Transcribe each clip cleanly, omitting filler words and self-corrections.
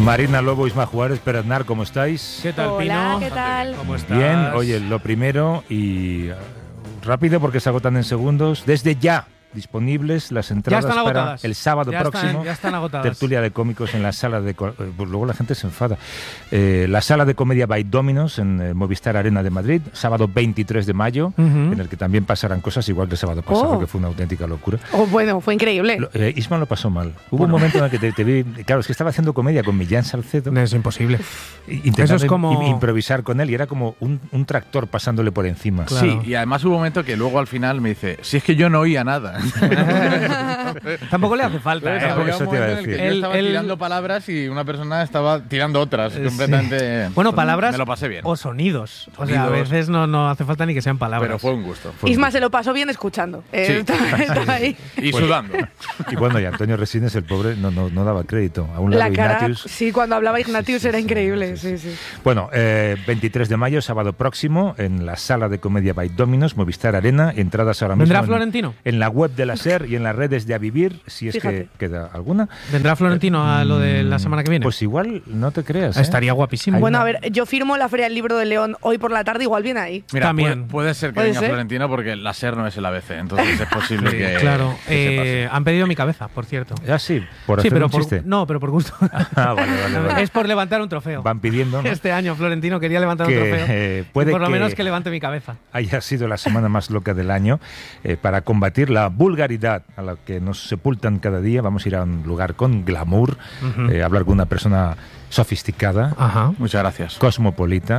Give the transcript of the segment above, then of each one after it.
Marina Lobo, Isma Juárez, Pere Aznar, ¿cómo estáis? ¿Qué tal, Hola, Pino? ¿qué tal? ¿Cómo estás? Bien, oye, lo primero y rápido porque se agotan en segundos. Desde ya disponibles las entradas están para agotadas. el sábado próximo. Ya están agotadas. Tertulia de cómicos en la sala de... pues luego la gente se enfada. La sala de comedia by Dominos en Movistar Arena de Madrid, sábado 23 de mayo, en el que también pasarán cosas igual que el sábado pasado, que fue una auténtica locura. Bueno, fue increíble. Isma lo pasó mal. Hubo un momento en el que te vi... Claro, es que estaba haciendo comedia con Millán Salcedo. Es imposible. Intentando Eso es como... improvisar con él y era como un tractor pasándole por encima. Claro. Sí, y además hubo un momento que luego al final me dice, si es que yo no oía nada. Tampoco le hace falta. Había un momento en el que yo estaba tirando palabras y una persona estaba tirando otras completamente. Bueno, palabras me lo pasé bien. O sonidos. O sea, a veces no hace falta ni que sean palabras. Pero fue un gusto. Isma se lo pasó bien escuchando. Está ahí. Y sudando. Y bueno, y Antonio Resines, el pobre, no daba crédito. A un lado La cara, Ignatius. sí, cuando hablaba Ignatius era increíble. Sí. Bueno, 23 de mayo, sábado próximo, en la sala de comedia by Dominos, Movistar Arena. Entradas ahora mismo. ¿Vendrá Florentino? En la web de la SER y en las redes de A Vivir, si es que queda alguna. ¿Vendrá Florentino a lo de la semana que viene? Pues igual, no te creas. Estaría guapísimo. Bueno, a ver, yo firmo la Feria del Libro de León hoy por la tarde, igual viene ahí. Mira, también puede ser que venga Florentino porque la SER no es el ABC, entonces es posible que. Claro, que se han pedido mi cabeza, por cierto. Ah, sí, por hacer un chiste. No, pero por gusto. Vale. Es por levantar un trofeo. Van pidiendo, ¿no? Este año Florentino quería levantar un trofeo. Puede por lo que menos que levante mi cabeza. Haya sido la semana más loca del año para combatir la vulgaridad a la que nos sepultan cada día. Vamos a ir a un lugar con glamour, hablar con una persona sofisticada. Ajá. Muchas gracias. Cosmopolita.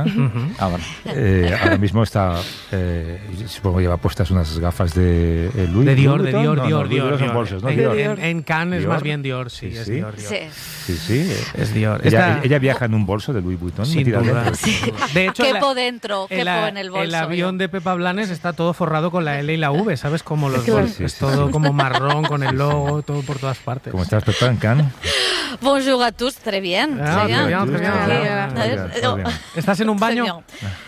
Ahora mismo está, supongo que lleva puestas unas gafas de Louis de Dior, Vuitton. Dior. Son bolsos, ¿no? Dior. En Cannes es más bien Dior, Sí. es Dior. Sí. Es Dior. Ella viaja en un bolso de Louis Vuitton. Sin duda. De hecho, quepo dentro, quepo en el bolso. El avión de Pepa Blanes está todo forrado con la L y la V, ¿sabes? Como los bolsos. Es todo como marrón, con el logo, todo por todas partes. ¿Cómo estás, Pepa, en Cannes? Bonjour à tous, très bien. ¿Estás en un baño?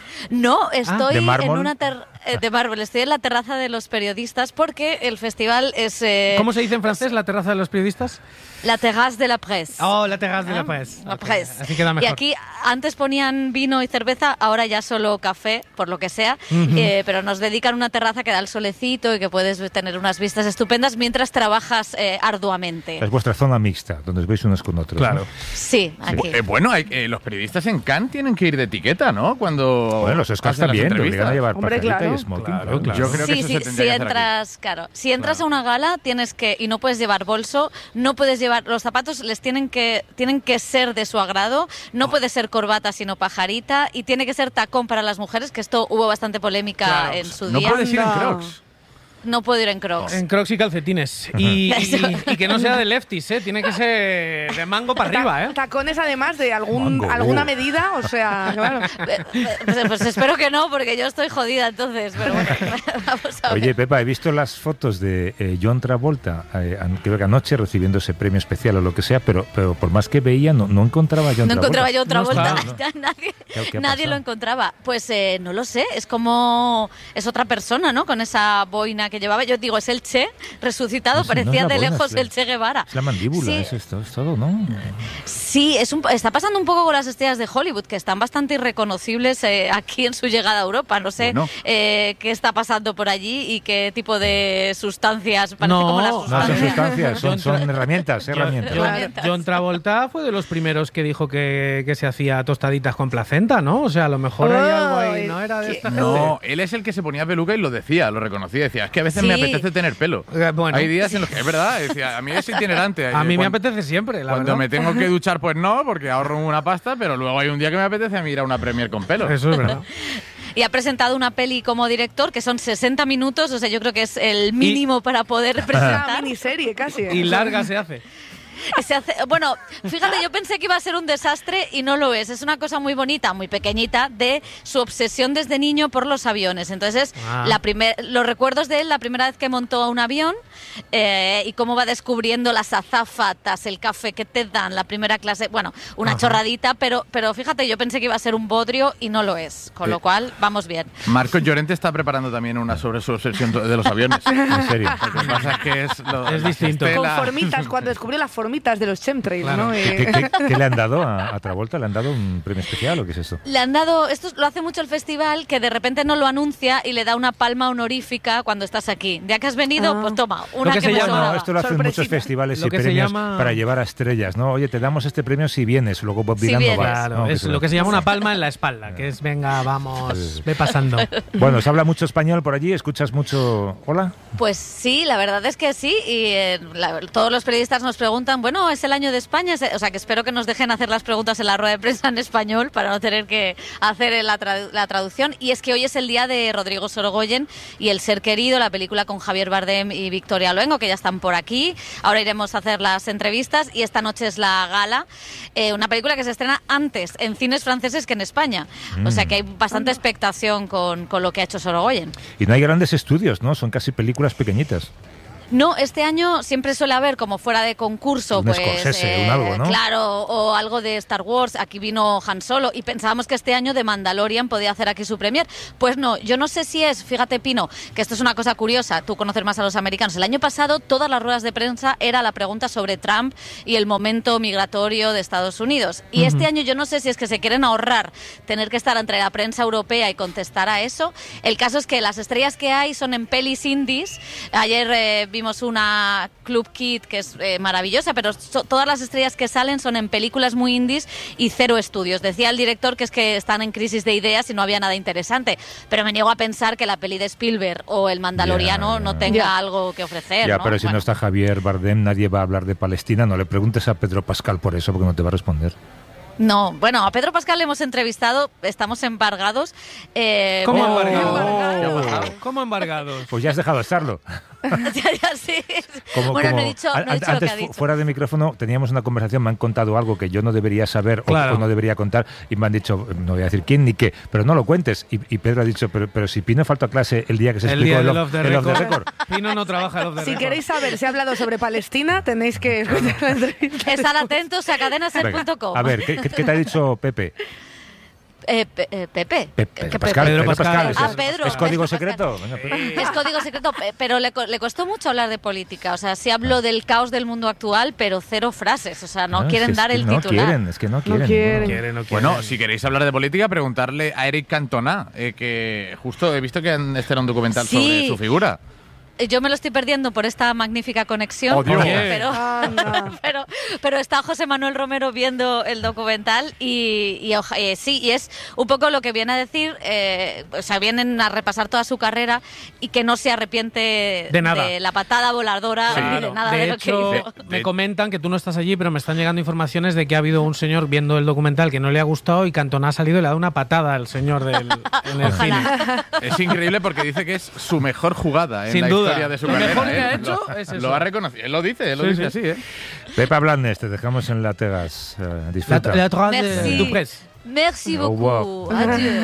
No, estoy ¿De en mármol? de mármol. Estoy en la terraza de los periodistas porque el festival es... ¿Cómo se dice en francés la terraza de los periodistas? La terrasse de la presse. Oh, la terraza de la presse. La presse. Así queda mejor. Y aquí antes ponían vino y cerveza, ahora ya solo café, por lo que sea, pero nos dedican una terraza que da el solecito y que puedes tener unas vistas estupendas mientras trabajas arduamente. Es vuestra zona mixta, donde os veis unos con otros. Claro. ¿no? Sí, aquí. Bueno, los periodistas en Cannes tienen que ir de etiqueta, ¿no? Bueno, los Oscars también, te obligan a llevar pajarita y smoking. Claro. Yo creo que eso se tendría que hacer aquí. Si entras a una gala tienes que, y no puedes llevar bolso, no puedes llevar, los zapatos les tienen que ser de su agrado, no puede ser corbata sino pajarita y tiene que ser tacón para las mujeres, que esto hubo bastante polémica en su día. No puedes ir en Crocs. No puedo ir en Crocs. En Crocs y calcetines. Y que no sea de lefties, ¿eh? Tiene que ser de mango para arriba, ¿eh? Tacones además de alguna medida, o sea, claro. Pues espero que no, porque yo estoy jodida entonces, pero bueno, vamos a ver. Oye, Pepa, he visto las fotos de John Travolta, creo que anoche, recibiendo ese premio especial o lo que sea, pero por más que veía, no encontraba a John Travolta. No encontraba yo otra vuelta, ¿Qué nadie lo encontraba. Pues no lo sé, es otra persona, ¿no? Con esa boina que llevaba, yo digo, es el Che resucitado, parecía de lejos el Che Guevara. Es la mandíbula, sí. es todo, ¿no? Sí, está pasando un poco con las estrellas de Hollywood, que están bastante irreconocibles aquí en su llegada a Europa. No sé qué está pasando por allí y qué tipo de sustancias, parece como las sustancias. No son sustancias, son herramientas. John Travolta fue de los primeros que dijo que se hacía tostaditas con placenta, ¿no? O sea, a lo mejor hay algo ahí, ¿no? Era de esta gente. No, él es el que se ponía peluca y lo decía, lo reconocía. Decía, es que a veces me apetece tener pelo. Bueno. Hay días en los que es verdad, decía, a mí es itinerante. A mí me apetece siempre, la Cuando verdad. me tengo que duchar, pues no, porque ahorro una pasta, pero luego hay un día que me apetece a mí ir a una premier con pelo. Eso es verdad. Y ha presentado una peli como director que son 60 minutos, o sea, yo creo que es el mínimo para poder presentar. Una miniserie casi. Y larga se hace. Bueno, fíjate, yo pensé que iba a ser un desastre y no lo es. Es una cosa muy bonita, muy pequeñita, de su obsesión desde niño por los aviones. Entonces, los recuerdos de él, la primera vez que montó un avión y cómo va descubriendo las azafatas, el café que te dan, la primera clase. Bueno, una chorradita, pero fíjate, yo pensé que iba a ser un bodrio y no lo es. Con lo cual, vamos bien. Marcos Llorente está preparando también una sobre su obsesión de los aviones. En serio. Lo que pasa es que es distinto. Con formitas, cuando descubrió la formita. palomitas de los chemtrails, Claro. ¿no? ¿Qué le han dado a Travolta? ¿Le han dado un premio especial o qué es eso? Le han dado, esto lo hace mucho el festival, que de repente no lo anuncia y le da una palma honorífica cuando estás aquí. Ya que has venido, pues toma, una que que se me llama- sobraba. No, esto lo hacen Sorpresita. muchos festivales Lo y que se premios llama- para llevar a estrellas, ¿no? Oye, te damos este premio si vienes, luego Bob Si Dylan no vienes. va. Claro, ¿no? es lo que se llama una palma en la espalda, que es venga, vamos, ve pasando. Bueno, ¿se habla mucho español por allí? ¿Escuchas mucho? ¿Hola? Pues sí, la verdad es que sí. Y todos los periodistas nos preguntan, bueno, es el año de España, o sea que espero que nos dejen hacer las preguntas en la rueda de prensa en español para no tener que hacer la traducción. Y es que hoy es el día de Rodrigo Sorogoyen y El ser querido, la película con Javier Bardem y Victoria Luengo, que ya están por aquí. Ahora iremos a hacer las entrevistas y esta noche es la gala. Una película que se estrena antes en cines franceses que en España. O sea que hay bastante expectación con lo que ha hecho Sorogoyen. Y no hay grandes estudios, ¿no? Son casi películas pequeñitas. No, este año siempre suele haber como fuera de concurso, Un pues Scorsese, un algo, ¿no? claro, o algo de Star Wars. Aquí vino Han Solo y pensábamos que este año de Mandalorian podía hacer aquí su premier. Pues no, yo no sé si es, fíjate Pino, que esto es una cosa curiosa, tú conoces más a los americanos. El año pasado todas las ruedas de prensa era la pregunta sobre Trump y el momento migratorio de Estados Unidos. Y este año yo no sé si es que se quieren ahorrar tener que estar entre la prensa europea y contestar a eso. El caso es que las estrellas que hay son en pelis indies. Ayer vimos una Club Kid que es maravillosa, pero todas las estrellas que salen son en películas muy indies y cero estudios. Decía el director que es que están en crisis de ideas y no había nada interesante, pero me niego a pensar que la peli de Spielberg o El Mandaloriano no tenga algo que ofrecer. Ya, ¿no? pero si no está Javier Bardem, nadie va a hablar de Palestina. No le preguntes a Pedro Pascal por eso, porque no te va a responder. No, bueno, a Pedro Pascal le hemos entrevistado, estamos embargados. ¿Cómo pero- embargados? ¿Cómo embargados? Pues ya has dejado de estarlo. ya, sí. Bueno, no he dicho lo que Antes, ha dicho. fuera de micrófono, teníamos una conversación, me han contado algo que yo no debería saber Claro. o no debería contar, y me han dicho, no voy a decir quién ni qué, pero no lo cuentes. Y Pedro ha dicho, pero si Pino faltó a clase el día que se El explicó día el del Off the Off the Record. Record. Pino no trabaja el Off the Si Record. queréis saber si ha hablado sobre Palestina, tenéis que escuchar la entrevista. Estar atentos a cadenaser.com. A ver, ¿qué te ha dicho Pepe? Pepe. Pedro Pascal. Pedro Pascal. Ah, Pedro. ¿Es código Pedro secreto? Pascal. Venga, Pedro. Es código secreto, pero le costó mucho hablar de política. O sea, sí habló del caos del mundo actual, pero cero frases. O sea, no quieren es dar que el no titular. Quieren, es que no quieren. quieren. Bueno. Bueno, si queréis hablar de política, preguntarle a Eric Cantona, que justo he visto que han estrenado un documental Sí. sobre su figura. Yo me lo estoy perdiendo por esta magnífica conexión, Oh, Dios. pero está José Manuel Romero viendo el documental y es un poco lo que viene a decir, o sea, vienen a repasar toda su carrera y que no se arrepiente De nada. la patada voladora Sí. ni de nada de, lo que hecho, hizo. me comentan que tú no estás allí, pero me están llegando informaciones de que ha habido un señor viendo el documental que no le ha gustado y Cantona ha salido y le ha dado una patada al señor en el Ojalá. cine. Es increíble porque dice que es su mejor jugada en Sin la duda. historia de su Lo carrera. mejor que ha ¿eh? hecho Lo- es eso. Lo ha reconocido. Él lo dice Sí, así, ¿eh? Pepa Blanes, te dejamos en Lategas. Disfruta. La droite Merci. du presse. Merci Au beaucoup. revoir. Adieu.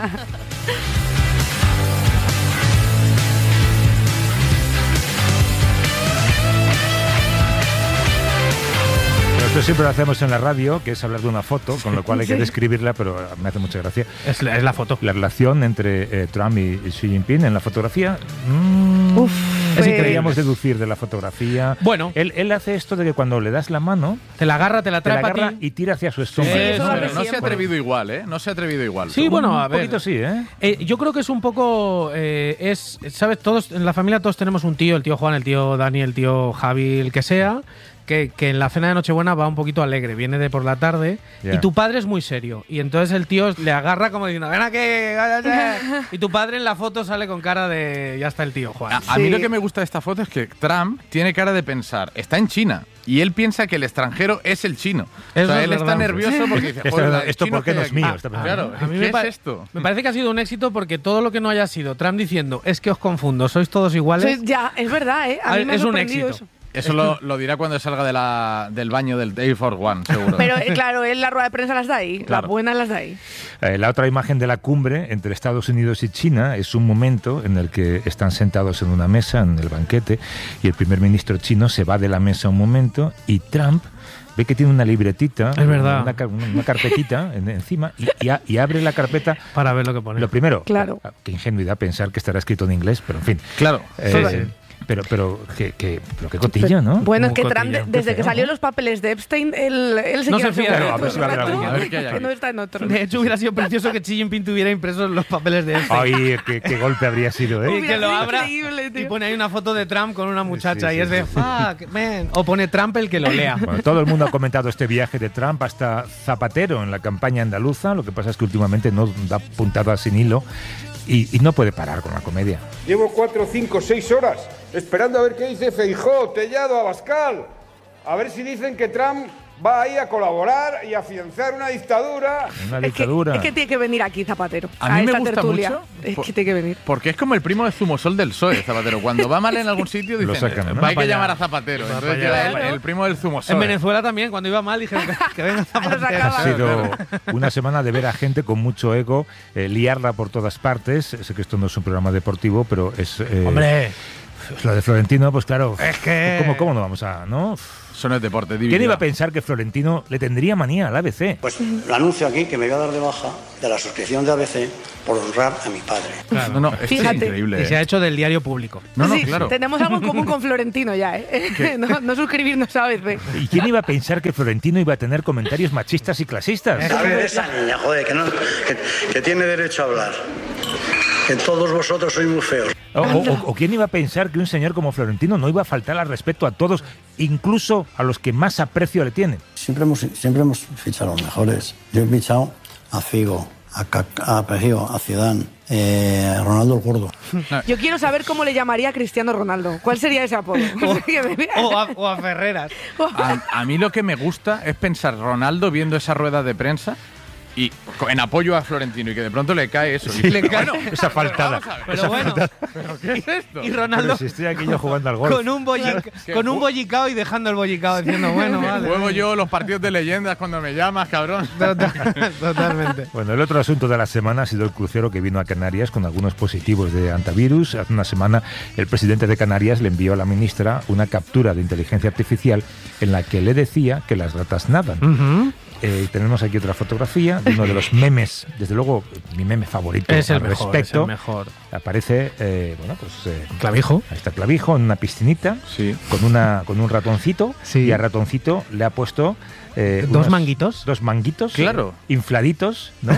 Nosotros siempre lo hacemos en la radio, que es hablar de una foto, con lo cual hay que describirla, pero me hace mucha gracia. Es la foto. La relación entre Trump y Xi Jinping en la fotografía. Pues- Queríamos deducir de la fotografía. Bueno. Él hace esto de que cuando le das la mano, Te la agarra, te la te la trae para agarra ti. y tira hacia su estómago. Sí, eso lo hace Pero no se ha siempre. atrevido igual, ¿eh? No se ha atrevido igual. Sí, bueno, a Un ver. poquito sí, ¿eh? Yo creo que es un poco, ¿sabes? Todos en la familia todos tenemos un tío, el tío Juan, el tío Dani, el tío Javi, el que sea, que en la cena de Nochebuena va un poquito alegre, viene de por la tarde Ya. y tu padre es muy serio y entonces el tío le agarra como diciendo, ven aquí, cállate", y tu padre en la foto sale con cara de, ya está el tío Juan. A mí Sí. lo que me gusta de esta foto es que Trump tiene cara de pensar, está en China y él piensa que el extranjero es el chino. Eso o sea, es él está verdad. nervioso porque dice, Esto- "Joder, el esto chino porque que no hay es aquí". mío, está Claro, A mí ¿qué me es pa- esto? Me parece que ha sido un éxito porque todo lo que no haya sido Trump diciendo es que os confundo, sois todos iguales. Sí, ya, es verdad, ¿eh? A mí me ha Es un sorprendido éxito. eso. Eso lo dirá cuando salga del baño del Air Force One, seguro. Pero claro, él la rueda de prensa las da ahí, Claro. las buenas las da ahí. La otra imagen de la cumbre entre Estados Unidos y China es un momento en el que están sentados en una mesa, en el banquete, y el primer ministro chino se va de la mesa un momento y Trump ve que tiene una libretita, Es verdad. una carpetita encima y abre la carpeta. Para ver lo que pone. Lo primero, Claro. qué ingenuidad pensar que estará escrito en inglés, pero en fin. Claro. Eh, Pero qué cotillo, ¿no? Bueno, es que Muy Trump, cotillo. desde Qué que feo, salió ¿no? los papeles de Epstein, él se No quiere se fía, hacer pero a ver si va a haber algo. A ver qué hay aquí. no está en otro. De hecho, hubiera sido precioso que Xi Jinping tuviera impresos los papeles de este. Ay, qué golpe habría sido, ¿eh? Y que lo sido abra increíble, tío. y pone ahí una foto de Trump con una muchacha Sí, y es de sí. fuck, man. O pone Trump el que lo lea. Bueno, todo el mundo ha comentado este viaje de Trump hasta Zapatero en la campaña andaluza. Lo que pasa es que últimamente no da puntadas sin hilo y no puede parar con la comedia. Llevo 4, 5, 6 horas esperando a ver qué dice Feijóo, Tellado, Abascal. A ver si dicen que Trump va ahí a colaborar y a afianzar una dictadura. Una dictadura. Es que tiene que venir aquí Zapatero. A mí me esta gusta tertulia. mucho, Es que tiene que venir. Porque es como el primo de Zumosol del PSOE, Zapatero. Cuando va mal en algún sitio, Lo dicen, sacan, ¿no? hay que para llamar allá. a Zapatero. Va Entonces para llega allá. el primo del Zumosol. En Venezuela también, cuando iba mal, dijeron que venga Zapatero. sacaba. Ha sido una semana de ver a gente con mucho ego liarla por todas partes. Sé que esto no es un programa deportivo, pero es... Hombre, lo de Florentino, pues claro. es que... ¿Cómo no vamos a...? ¿no? Eso no es deporte, ¿Quién iba a pensar que Florentino le tendría manía al ABC? Pues lo anuncio aquí que me voy a dar de baja de la suscripción de ABC por honrar a mi padre. Claro. No, esto es Fíjate. increíble. Y se ha hecho del diario público. No, Sí, claro. tenemos algo en común con Florentino ya, ¿eh? No suscribirnos a ABC. ¿Y quién iba a pensar que Florentino iba a tener comentarios machistas y clasistas? ¿Sabe de esa niña, joder, que tiene derecho a hablar? Que todos vosotros sois muy feos. ¿O quién iba a pensar que un señor como Florentino no iba a faltar al respeto a todos, incluso a los que más aprecio le tienen? Siempre hemos fichado a los mejores. Yo he fichado a Figo, a Pejio, a Zidane, a Ronaldo el Gordo. Yo quiero saber cómo le llamaría a Cristiano Ronaldo. ¿Cuál sería ese apodo? O a Ferreras. A mí lo que me gusta es pensar Ronaldo viendo esa rueda de prensa y en apoyo a Florentino y que de pronto le cae eso. Y Le cae esa faltada. Pero bueno, ¿Pero qué es esto? y Ronaldo Pero si estoy aquí yo jugando al golf. con un bollicao y dejando el bollicao diciendo, bueno, vale. Juego yo los partidos de leyendas cuando me llamas, cabrón. Totalmente. Bueno, el otro asunto de la semana ha sido el crucero que vino a Canarias con algunos positivos de antivirus. Hace una semana el presidente de Canarias le envió a la ministra una captura de inteligencia artificial en la que le decía que las ratas nadan. Tenemos aquí otra fotografía de uno de los memes, desde luego mi meme favorito Es el al mejor, respecto. es el mejor. Aparece, Clavijo. ahí está Clavijo en una piscinita Sí. con un ratoncito Sí. y al ratoncito le ha puesto Dos manguitos. Dos manguitos, Claro. infladitos, ¿no?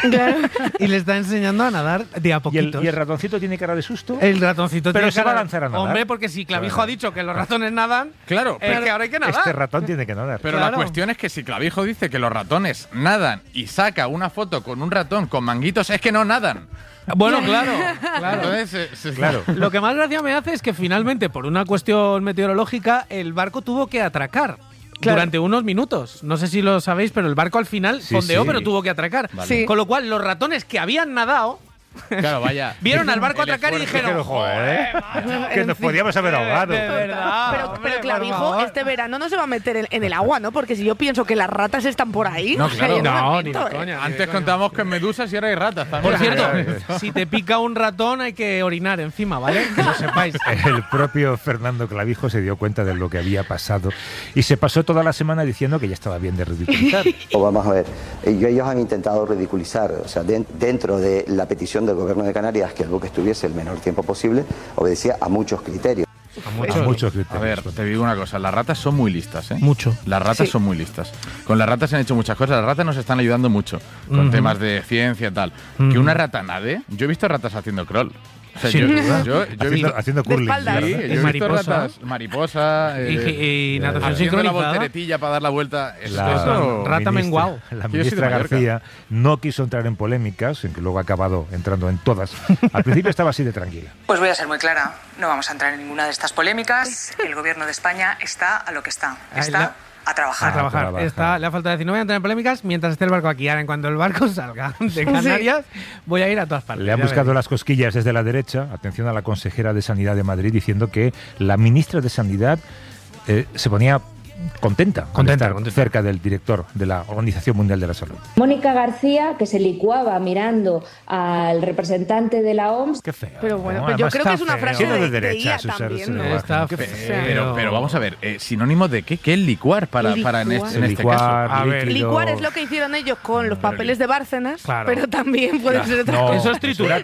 Y le está enseñando a nadar de a poquitos. y el ratoncito tiene cara de susto. El ratoncito Pero tiene se va a cara- lanzar a nadar. Hombre, porque si Clavijo Claro. ha dicho que los ratones nadan, Claro, es que ahora hay que nadar. Este ratón tiene que nadar. Pero Claro. la cuestión es que si Clavijo dice que los ratones nadan y saca una foto con un ratón con manguitos, es que no nadan. Bueno, claro. Entonces, Claro. Lo que más gracia me hace es que finalmente, por una cuestión meteorológica, el barco tuvo que atracar. Claro. Durante unos minutos. No sé si lo sabéis, pero el barco al final Sí, fondeó, sí. pero tuvo que atracar. Vale. Sí. Con lo cual, los ratones que habían nadado claro, vaya. vieron al barco El atracar y esfuerzo. dijeron, Joder, que nos podíamos haber ahogado. de verdad. Pero hombre, por Clavijo, favor. este verano no se va a meter en el agua, ¿no? Porque si yo pienso que las ratas están por ahí. No, claro. yo me No, meto, ni de ¿eh? coña. Antes contábamos con medusas y ahora hay ratas también. Por cierto, si te pica un ratón hay que orinar encima, ¿vale? Que lo sepáis. El propio Fernando Clavijo se dio cuenta de lo que había pasado y se pasó toda la semana diciendo que ya estaba bien de ridiculizar. O vamos a ver, ellos han intentado ridiculizar, o sea, dentro de la petición del gobierno de Canarias que el buque estuviese el menor tiempo posible, obedecía a muchos criterios. A muchos criterios. A ver, te digo una cosa, las ratas son muy listas, ¿eh? Mucho. Las ratas Sí. son muy listas. Con las ratas se han hecho muchas cosas, las ratas nos están ayudando mucho con temas de ciencia y tal. Que una rata nade, yo he visto ratas haciendo croll. O sea, Sí, yo ¿verdad? he visto... haciendo curling. espaldas. ¿verdad? Sí, yo he visto mariposa. ratas, mariposa, Y natación haciendo la sincronizada. volteretilla para dar la vuelta. Rata menguao. La Yo soy de ministra Mallorca. García no quiso entrar en polémicas, en que luego ha acabado entrando en todas. Al principio estaba así de tranquila. Pues voy a ser muy clara, no vamos a entrar en ninguna de estas polémicas. El gobierno de España está a lo que está, está a trabajar. A trabajar. trabajar. Le ha falta decir, no voy a entrar en polémicas mientras esté el barco aquí. Ahora, en cuanto el barco salga de Canarias, voy a ir a todas partes. Le han Ya buscado veréis. las cosquillas desde la derecha, atención a la consejera de Sanidad de Madrid, diciendo que la ministra de Sanidad se ponía contenta cerca del director de la Organización Mundial de la Salud. Mónica García, que se licuaba mirando al representante de la OMS. Qué feo. Pero bueno, pues yo creo que es una frase de de derecha, IA también, ¿no? Está Pero vamos a ver, sinónimo de qué es licuar para en este caso. A ver, licuar es lo que hicieron ellos con los papeles de Bárcenas, claro. pero también puede ser otra cosa. Eso es triturar.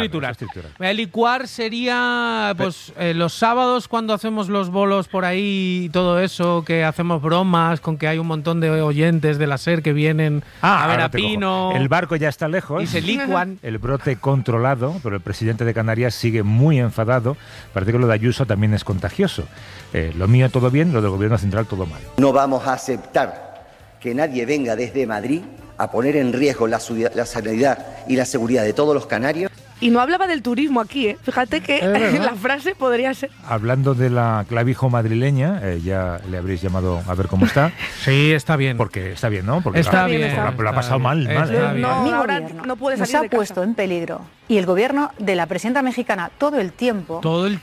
Licuar sería pues los sábados cuando hacemos los bolos por ahí y todo eso, que hacemos bromas con que hay un montón de oyentes de la SER que vienen a ver a Pino. El barco ya está lejos. Y se licuan. El brote controlado, pero el presidente de Canarias sigue muy enfadado. Parece que lo de Ayuso también es contagioso. Lo mío todo bien, lo del gobierno central todo mal. No vamos a aceptar que nadie venga desde Madrid a poner en riesgo la sanidad y la seguridad de todos los canarios. Y no hablaba del turismo aquí, ¿eh? Fíjate que la frase podría ser... Hablando de la clavijo madrileña, ya le habréis llamado a ver cómo está. Sí, está bien. Porque está bien, ¿no? Porque está bien. Lo ha pasado mal. No, ahora no puede salir nos de ha puesto en peligro. Y el gobierno de la presidenta mexicana todo el tiempo.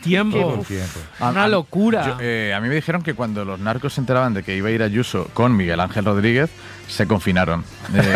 Una locura. A mí me dijeron que cuando los narcos se enteraban de que iba a ir Ayuso con Miguel Ángel Rodríguez, se confinaron.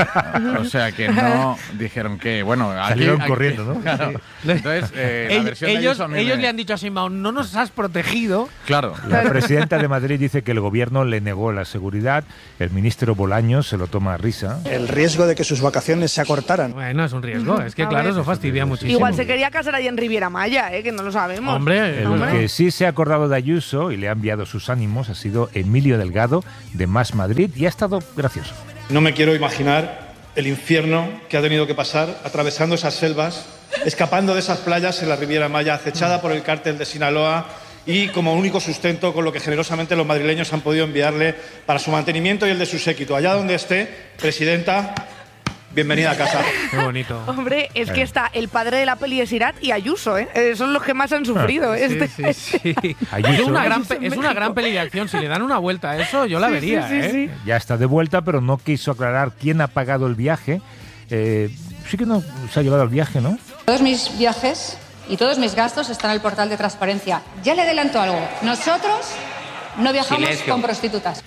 O sea que no dijeron que, bueno... Salieron corriendo, ¿no? Claro. Entonces, la versión de Ayuso ellos le han dicho a Sheinbaum, no nos has protegido. Claro. La presidenta de Madrid dice que el gobierno le negó la seguridad. El ministro Bolaños se lo toma a risa. El riesgo de que sus vacaciones se acortaran. Bueno, es un riesgo. Es que, claro, eso fastidia muchísimo. Igual se quería casar ahí en Riviera Maya, que no lo sabemos. Hombre. El que sí se ha acordado de Ayuso y le ha enviado sus ánimos ha sido Emilio Delgado, de Más Madrid, y ha estado gracioso. No me quiero imaginar el infierno que ha tenido que pasar atravesando esas selvas, escapando de esas playas en la Riviera Maya, acechada por el cártel de Sinaloa y como único sustento con lo que generosamente los madrileños han podido enviarle para su mantenimiento y el de su séquito. Allá donde esté, presidenta, bienvenida a casa. Qué bonito. Hombre, es que está el padre de la peli es Irat y Ayuso, ¿eh? Son los que más han sufrido. Sí. Es una gran peli de acción. Si le dan una vuelta a eso, yo la vería. Sí. Ya está de vuelta, pero no quiso aclarar quién ha pagado el viaje. Sí que no se ha llevado el viaje, ¿no? Todos mis viajes y todos mis gastos están en el portal de transparencia. Ya le adelanto algo. Nosotros no viajamos con prostitutas.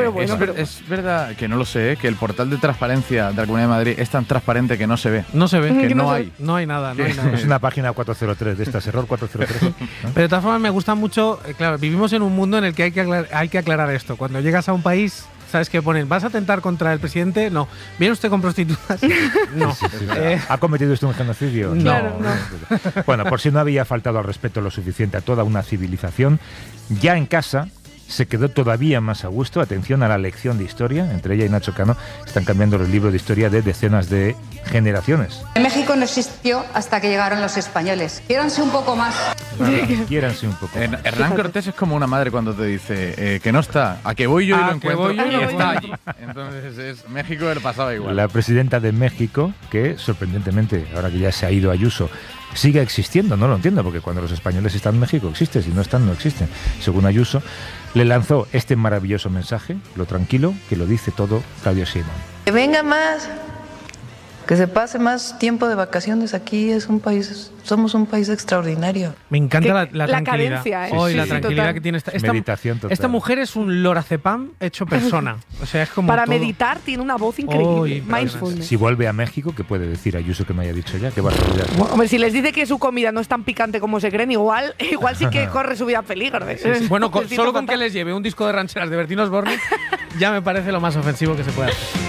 Es verdad que no lo sé, que el portal de transparencia de la Comunidad de Madrid es tan transparente que no se ve. No se ve. Que no hay nada. Es una página 403 de estas, error 403. ¿no? Pero de todas formas me gusta mucho, claro, vivimos en un mundo en el que hay que aclarar esto. Cuando llegas a un país, ¿sabes qué ponen? ¿Vas a atentar contra el presidente? No. ¿Viene usted con prostitutas? No. ¿Ha cometido usted un genocidio? No. Bueno, por si no había faltado al respeto lo suficiente a toda una civilización, ya en casa se quedó todavía más a gusto. Atención a la lección de historia. Entre ella y Nacho Cano están cambiando los libros de historia de decenas de generaciones. México no existió hasta que llegaron los españoles. Quiéranse un poco más. Quiéranse un poco. Hernán Cortés es como una madre cuando te dice que no está, a que voy yo y lo encuentro y está allí. Entonces México le pasaba igual. La presidenta de México, que sorprendentemente, ahora que ya se ha ido Ayuso, sigue existiendo, no lo entiendo, porque cuando los españoles están en México existe, si no están, no existen. Según Ayuso, le lanzó este maravilloso mensaje, lo tranquilo, que lo dice todo Claudio Sheinbaum. Que venga más, que se pase más tiempo de vacaciones aquí, somos un país extraordinario. Me encanta la tranquilidad. Cadencia, la tranquilidad total. Que tiene Meditación total. Esta mujer es un lorazepam hecho persona. O sea, es como para todo. Meditar tiene una voz increíble. Mindfulness. Si vuelve a México, ¿qué puede decir Ayuso que me haya dicho ya? Qué barbaridad. Hombre, si les dice que su comida no es tan picante como se creen, igual sí que corre su vida en peligro. Bueno, solo con que les lleve un disco de rancheras de Bertín Osborne ya me parece lo más ofensivo que se puede hacer.